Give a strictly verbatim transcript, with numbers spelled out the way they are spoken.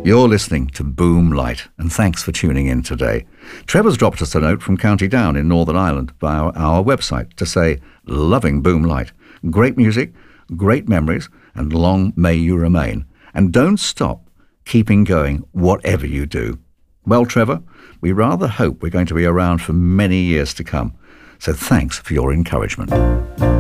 You're listening to Boom Light, and thanks for tuning in today. Trevor's dropped us a note from County Down in Northern Ireland via our, our website to say, loving Boom Light. Great music, great memories, and long may you remain. And don't stop keeping going, whatever you do. Well, Trevor, we rather hope we're going to be around for many years to come. So thanks for your encouragement.